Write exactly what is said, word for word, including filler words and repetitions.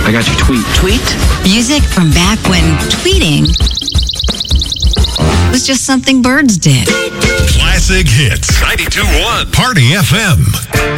I got your tweet. Tweet? Music from back when tweeting was just something birds did. Classic Hits. ninety-two point one. Party F M.